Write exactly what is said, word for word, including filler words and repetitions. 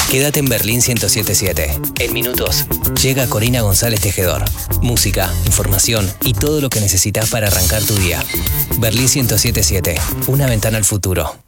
Quédate en Berlín ciento siete punto siete. En minutos llega Corina González Tejedor. Música, información y todo lo que necesitas para arrancar tu día. Berlín ciento siete punto siete. Una ventana al futuro.